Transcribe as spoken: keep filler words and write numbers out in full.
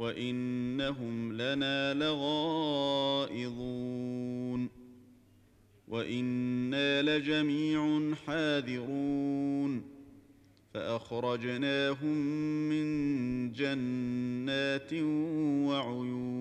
وإنهم لنا لغائظون وإنا لجميع حاذرون فأخرجناهم من جنات وعيون